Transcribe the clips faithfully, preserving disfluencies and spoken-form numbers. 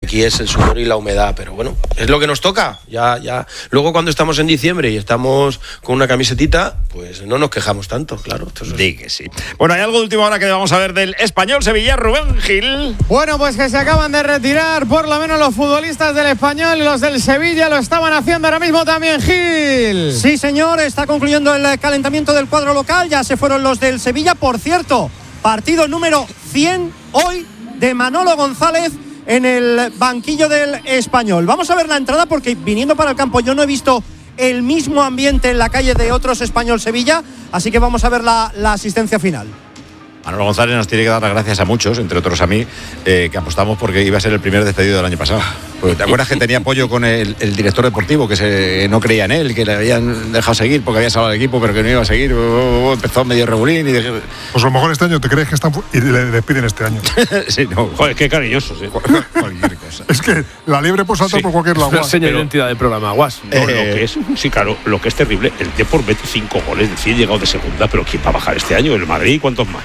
aquí es el sudor y la humedad, pero bueno, es lo que nos toca. Ya, ya. Luego cuando estamos en diciembre y estamos con una camisetita, pues no nos quejamos tanto, claro. Entonces... Sí que sí. Bueno, hay algo de última hora que vamos a ver del Español Sevilla, Rubén Gil. Bueno, pues que se acaban de retirar por lo menos los futbolistas del Español y los del Sevilla lo estaban haciendo ahora mismo también, Gil. Sí, señor, está concluyendo el calentamiento del cuadro local, ya se fueron los del Sevilla. Por cierto, partido número cien hoy de Manolo González en el banquillo del Español. Vamos a ver la entrada porque viniendo para el campo yo no he visto el mismo ambiente en la calle de otros Español Sevilla, así que vamos a ver la, la asistencia final. Manolo González nos tiene que dar las gracias a muchos, entre otros a mí, eh, que apostamos porque iba a ser el primer despedido del año pasado. Porque ¿te acuerdas que tenía apoyo con el, el director deportivo, que se, no creía en él, que le habían dejado seguir porque había salvado el equipo, pero que no iba a seguir? Empezó medio regulín y dejé... Pues a lo mejor este año te crees que están y le despiden este año. Sí, no. Joder, qué cariñosos, ¿eh? Cualquier cosa. Es que la liebre puede saltar sí. por cualquier lado. Una seña de identidad del programa, Guas. No, eh, lo que es, sí, claro, lo que es terrible, el Depor mete cinco goles, es decir, llegado de segunda, pero ¿quién va a bajar este año? ¿El Madrid? ¿Cuántos más?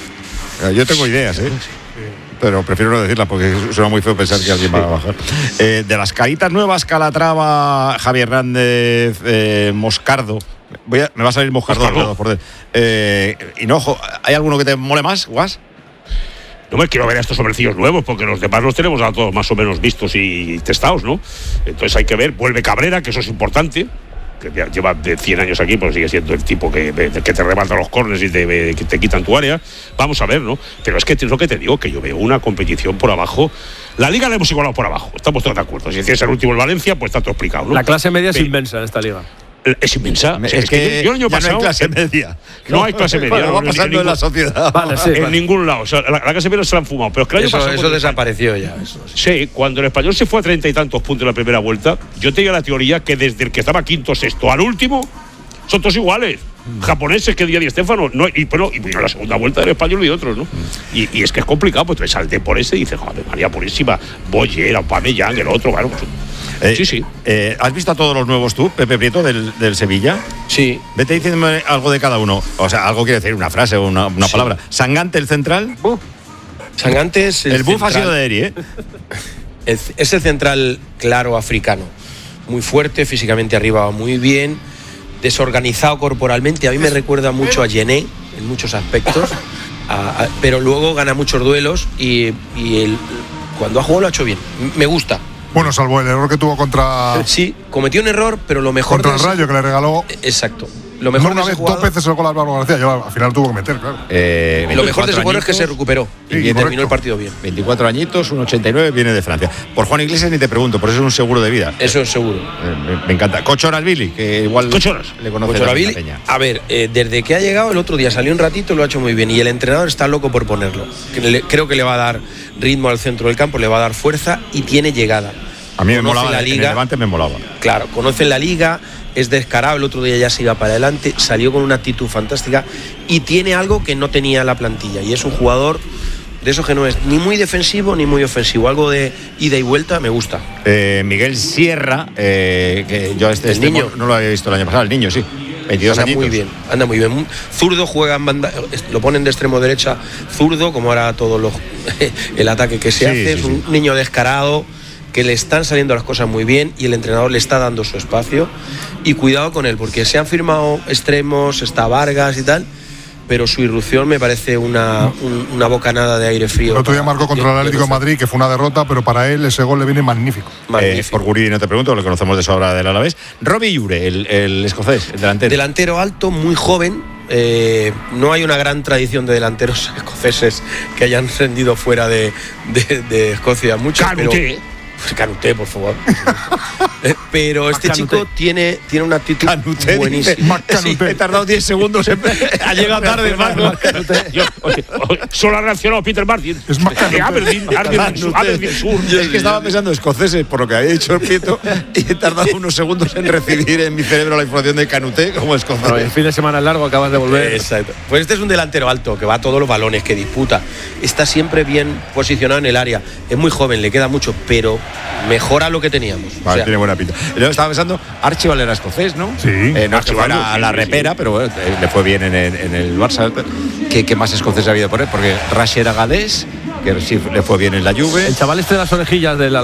Yo tengo ideas, ¿eh? Pero prefiero no decirlas porque suena muy feo pensar que alguien va a bajar. Eh, de las caritas nuevas, Calatrava, Javier Hernández, eh, Moscardo. Voy a, me va a salir Moscardo. Moscardo. Por eh, Hinojo, ¿hay alguno que te mole más, Guas? No me quiero ver a estos hombrecillos nuevos porque los demás los tenemos a todos más o menos vistos y testados, ¿no? Entonces hay que ver. Vuelve Cabrera, que eso es importante, que lleva de cien años aquí, pero sigue siendo el tipo que, que te remata los córneres y te, que te quitan tu área. Vamos a ver, ¿no? Pero es que es lo que te digo, que yo veo una competición por abajo. La liga la hemos igualado por abajo, estamos todos de acuerdo. Si es el último el Valencia, pues está todo explicado, ¿no? La clase media pero, es inmensa en esta liga. Es inmensa. Es, es que, que yo, yo el año pasado, no hay clase media. No hay clase media. Bueno, va pasando en, en, en la sociedad. Vale, sí, en vale. ningún lado. O sea, la, la clase media se la han fumado. Pero es que el año eso pasado, eso desapareció ya. Eso, sí. sí, cuando el Español se fue a treinta y tantos puntos en la primera vuelta, yo tenía la teoría que desde el que estaba quinto, sexto al último, son todos iguales. Mm. Japoneses que Di Stéfano. No, y, pero, y vino la segunda vuelta del Español y otros, ¿no? Mm. Y, y es que es complicado, pues te salte por ese y dices, joder, María Purísima, Boyer, Aubameyang, el otro, claro. Eh, sí, sí. Eh, ¿Has visto a todos los nuevos tú, Pepe Prieto, del, del Sevilla? Sí. Vete diciéndome algo de cada uno. O sea, algo quiere decir, una frase o una, una sí. palabra. Sangante, el central. Uh. Sangante es el, el buff ha sido de Eri, ¿eh? el, es el central claro africano. Muy fuerte, físicamente arriba va muy bien. Desorganizado corporalmente. A mí me recuerda mucho a Gené en muchos aspectos. a, a, pero luego gana muchos duelos y, y el, cuando ha jugado lo ha hecho bien. Me gusta. Bueno, salvo el error que tuvo contra... Sí, cometió un error, pero lo mejor... Contra el Rayo, que le regaló... Exacto. Lo mejor no una de ese vez, jugador... dos veces el gol a Álvaro García. Yo al final tuvo que meter, claro. Eh, lo mejor de ese jugador es que se recuperó sí, y correcto. terminó el partido bien. veinticuatro añitos, uno ochenta y nueve, viene de Francia. Por Juan Iglesias ni te pregunto, por eso es un seguro de vida. Eso es seguro. Eh, me, me encanta. Cochoras Billy, que igual Cochoras. le conoce Cochoras la Billy, peña. a ver, eh, desde que ha llegado el otro día salió un ratito, lo ha hecho muy bien. Y el entrenador está loco por ponerlo. Creo que le va a dar ritmo al centro del campo, le va a dar fuerza y tiene llegada. A mí me conoce molaba, la liga, en el Levante me molaba. Claro, conoce la liga, es descarado, el otro día ya se iba para adelante, salió con una actitud fantástica y tiene algo que no tenía la plantilla y es un jugador de esos que no es ni muy defensivo ni muy ofensivo, algo de ida y vuelta, me gusta. Eh, Miguel Sierra, eh, que yo este, este niño no lo había visto el año pasado, el niño sí. veintidós anda añitos. muy bien, anda muy bien. Zurdo, juega en banda, lo ponen de extremo derecha, zurdo, como ahora todo lo, el ataque que se sí, hace, sí, es un sí. niño descarado, que le están saliendo las cosas muy bien y el entrenador le está dando su espacio y cuidado con él, porque se han firmado extremos, está Vargas y tal, pero su irrupción me parece una, un, una bocanada de aire frío. El otro día marcó contra el Atlético de Madrid, que fue una derrota, pero para él ese gol le viene magnífico. magnífico. Eh, por Guridi no te pregunto, lo conocemos de sobra del Alavés. Robbie Llure, el, el escocés, el delantero. Delantero alto, muy joven. Eh, no hay una gran tradición de delanteros escoceses que hayan rendido fuera de, de, de Escocia. Muchos, pero... Pues Canuté, por favor. eh, pero este Canuté. chico tiene, tiene una actitud Canuté, buenísima. Sí, he tardado diez segundos en... Ha llegado tarde, Marco. Yo, oye, oye, solo ha reaccionado Peter Martin. Es más que Aberdeen, Aberdeen, Aberdeen Sur. Es que estaba pensando escoceses, por lo que había dicho el Prieto, y he tardado unos segundos en recibir en mi cerebro la información de Canuté como escocés. Bueno, el fin de semana largo acabas de volver. Exacto. Pues este es un delantero alto que va a todos los balones, que disputa. Está siempre bien posicionado en el área. Es muy joven, le queda mucho, pero mejora lo que teníamos. Vale, o sea, tiene buena pinta. Y luego estaba pensando, Archibald era escocés, ¿no? Sí. Eh, no es que Archibald, fuera sí, la sí, repera, sí. pero bueno, eh, le fue bien en el, en el Barça. ¿Qué, ¿Qué más escocés ha habido por él? Porque Rash era galés, que sí le fue bien en la Juve. El chaval este de las orejillas de la